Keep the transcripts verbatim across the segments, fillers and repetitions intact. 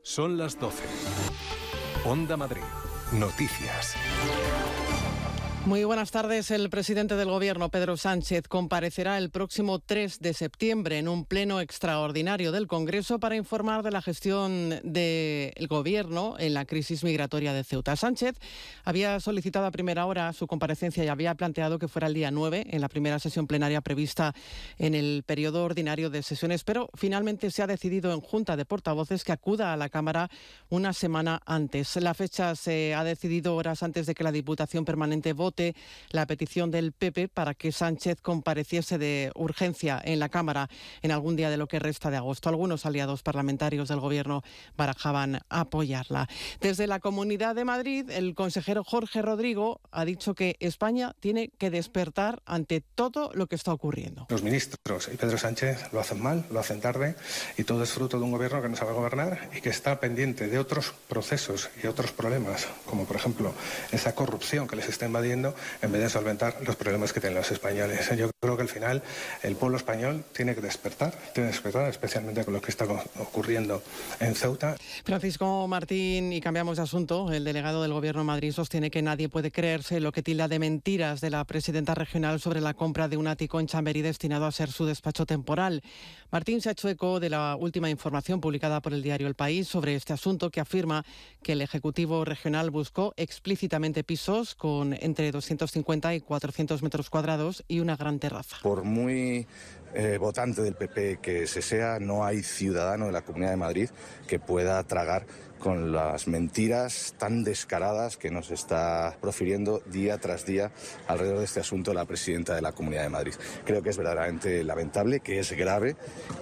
Son las doce. Onda Madrid. Noticias. Muy buenas tardes. El presidente del Gobierno, Pedro Sánchez, comparecerá el próximo tres de septiembre en un pleno extraordinario del Congreso para informar de la gestión del Gobierno en la crisis migratoria de Ceuta. Sánchez había solicitado a primera hora su comparecencia y había planteado que fuera el día nueve, en la primera sesión plenaria prevista en el periodo ordinario de sesiones, pero finalmente se ha decidido en Junta de Portavoces que acuda a la Cámara una semana antes. La fecha se ha decidido horas antes de que la Diputación Permanente vote la petición del P P para que Sánchez compareciese de urgencia en la Cámara en algún día de lo que resta de agosto. Algunos aliados parlamentarios del Gobierno barajaban apoyarla. Desde la Comunidad de Madrid, el consejero Jorge Rodrigo ha dicho que España tiene que despertar ante todo lo que está ocurriendo. Los ministros y Pedro Sánchez lo hacen mal, lo hacen tarde, y todo es fruto de un Gobierno que no sabe gobernar y que está pendiente de otros procesos y otros problemas, como por ejemplo esa corrupción que les está invadiendo, en vez de solventar los problemas que tienen los españoles. Yo creo que al final el pueblo español tiene que despertar, tiene que despertar, especialmente con lo que está ocurriendo en Ceuta. Francisco Martín, y cambiamos de asunto, el delegado del Gobierno de Madrid sostiene que nadie puede creerse lo que tilda de mentiras de la presidenta regional sobre la compra de un ático en Chamberí destinado a ser su despacho temporal. Martín se ha hecho eco de la última información publicada por el diario El País sobre este asunto, que afirma que el Ejecutivo regional buscó explícitamente pisos con entre doscientos cincuenta y cuatrocientos metros cuadrados y una gran terraza. Por muy eh, votante del P P que se sea, no hay ciudadano de la Comunidad de Madrid que pueda tragar con las mentiras tan descaradas que nos está profiriendo día tras día alrededor de este asunto la presidenta de la Comunidad de Madrid. Creo que es verdaderamente lamentable, que es grave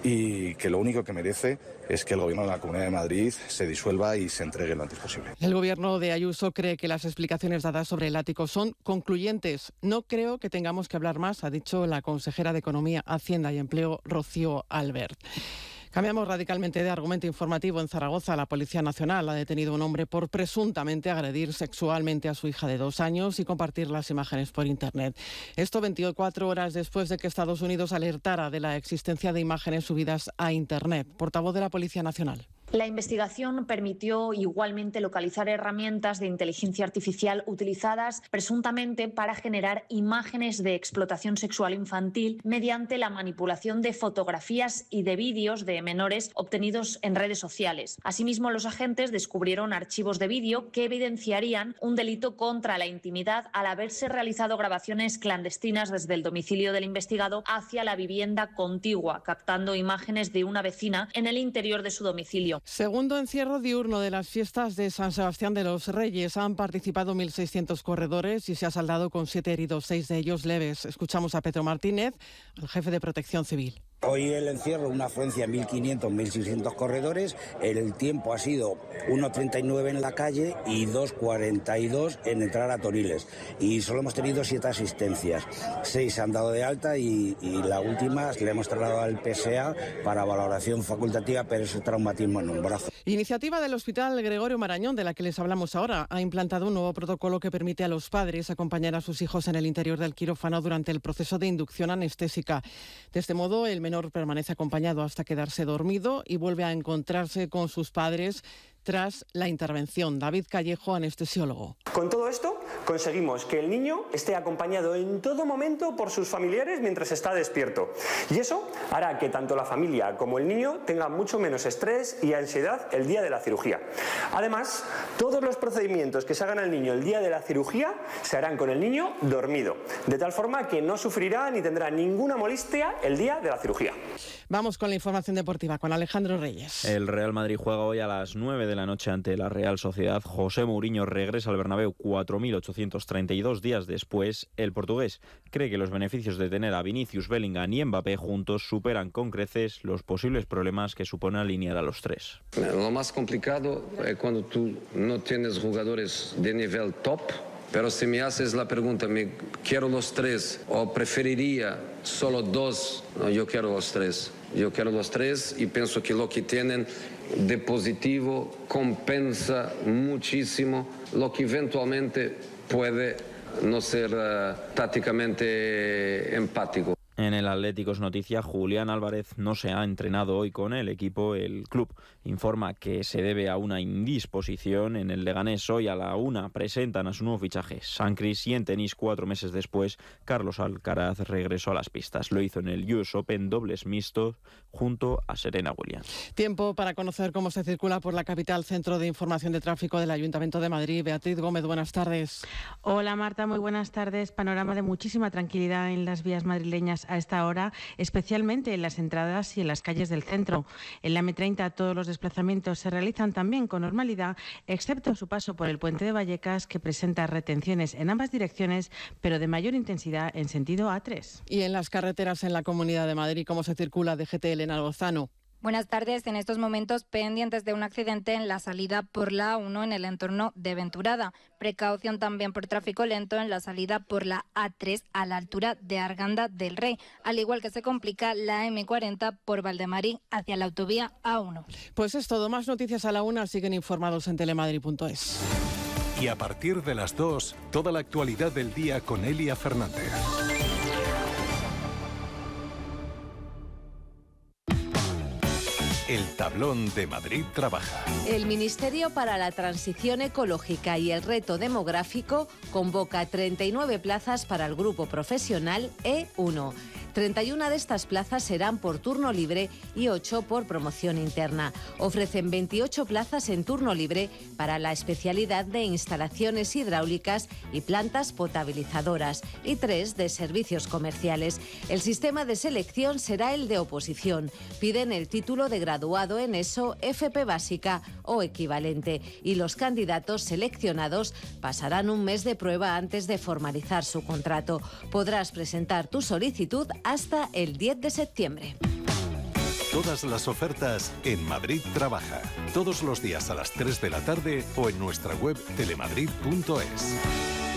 y que lo único que merece es que el Gobierno de la Comunidad de Madrid se disuelva y se entregue lo antes posible. El Gobierno de Ayuso cree que las explicaciones dadas sobre el ático son concluyentes. No creo que tengamos que hablar más, ha dicho la consejera de Economía, Hacienda y Empleo, Rocío Albert. Cambiamos radicalmente de argumento informativo. En Zaragoza, la Policía Nacional ha detenido a un hombre por presuntamente agredir sexualmente a su hija de dos años y compartir las imágenes por Internet. Esto veinticuatro horas después de que Estados Unidos alertara de la existencia de imágenes subidas a Internet. Portavoz de la Policía Nacional. La investigación permitió igualmente localizar herramientas de inteligencia artificial utilizadas presuntamente para generar imágenes de explotación sexual infantil mediante la manipulación de fotografías y de vídeos de menores obtenidos en redes sociales. Asimismo, los agentes descubrieron archivos de vídeo que evidenciarían un delito contra la intimidad al haberse realizado grabaciones clandestinas desde el domicilio del investigado hacia la vivienda contigua, captando imágenes de una vecina en el interior de su domicilio. Segundo encierro diurno de las fiestas de San Sebastián de los Reyes. Han participado mil seiscientos corredores y se ha saldado con siete heridos, seis de ellos leves. Escuchamos a Pedro Martínez, el jefe de Protección Civil. Hoy el encierro, una afluencia de mil quinientos, mil seiscientos corredores. El tiempo ha sido uno treinta y nueve en la calle y dos cuarenta y dos en entrar a Toriles. Y solo hemos tenido siete asistencias. Seis se han dado de alta y, y la última le hemos trasladado al P S A para valoración facultativa, pero es traumatismo en un brazo. Iniciativa del Hospital Gregorio Marañón, de la que les hablamos ahora, ha implantado un nuevo protocolo que permite a los padres acompañar a sus hijos en el interior del quirófano durante el proceso de inducción anestésica. De este modo, el menor permanece acompañado hasta quedarse dormido y vuelve a encontrarse con sus padres tras la intervención. David Callejo, anestesiólogo. Con todo esto conseguimos que el niño esté acompañado en todo momento por sus familiares mientras está despierto. Y eso hará que tanto la familia como el niño tengan mucho menos estrés y ansiedad el día de la cirugía. Además, todos los procedimientos que se hagan al niño el día de la cirugía se harán con el niño dormido, de tal forma que no sufrirá ni tendrá ninguna molestia el día de la cirugía. Vamos con la información deportiva, con Alejandro Reyes. El Real Madrid juega hoy a las nueve de la noche ante la Real Sociedad. José Mourinho regresa al Bernabéu cuatro mil ochocientos treinta y dos días después. El portugués cree que los beneficios de tener a Vinicius, Bellingham y Mbappé juntos superan con creces los posibles problemas que supone alinear a los tres. Lo más complicado es cuando tú no tienes jugadores de nivel top. Pero si me haces la pregunta, ¿me quiero los tres o preferiría solo dos? No, yo quiero los tres. Yo quiero los tres y pienso que lo que tienen de positivo compensa muchísimo lo que eventualmente puede no ser uh, tácticamente empático. En el Atlético es noticia, Julián Álvarez no se ha entrenado hoy con el equipo. El club informa que se debe a una indisposición. En el Leganés hoy a la una presentan a su nuevo fichaje San Cris, y en tenis cuatro meses después Carlos Alcaraz regresó a las pistas. Lo hizo en el U S Open dobles mixtos junto a Serena Williams. Tiempo para conocer cómo se circula por la capital. Centro de Información de Tráfico del Ayuntamiento de Madrid. Beatriz Gómez, buenas tardes. Hola Marta, muy buenas tardes. Panorama de muchísima tranquilidad en las vías madrileñas a esta hora, especialmente en las entradas y en las calles del centro. En la eme treinta todos los desplazamientos se realizan también con normalidad, excepto su paso por el puente de Vallecas, que presenta retenciones en ambas direcciones, pero de mayor intensidad en sentido A tres. Y en las carreteras en la Comunidad de Madrid, ¿cómo se circula? D G T, Elena Lozano. Buenas tardes. En estos momentos pendientes de un accidente en la salida por la A uno en el entorno de Venturada. Precaución también por tráfico lento en la salida por la A tres a la altura de Arganda del Rey, al igual que se complica la eme cuarenta por Valdemarín hacia la autovía A uno. Pues es todo. Más noticias a la una. Siguen informados en telemadrid punto es. Y a partir de las dos, toda la actualidad del día con Elia Fernández. El tablón de Madrid trabaja. El Ministerio para la Transición Ecológica y el Reto Demográfico convoca treinta y nueve plazas para el grupo profesional E uno. treinta y una de estas plazas serán por turno libre y ocho por promoción interna. Ofrecen veintiocho plazas en turno libre para la especialidad de instalaciones hidráulicas y plantas potabilizadoras y tres de servicios comerciales. El sistema de selección será el de oposición. Piden el título de graduado en ESO, F P básica o equivalente, y los candidatos seleccionados pasarán un mes de prueba antes de formalizar su contrato. Podrás presentar tu solicitud hasta el diez de septiembre. Todas las ofertas en Madrid Trabaja. Todos los días a las tres de la tarde o en nuestra web telemadrid punto es.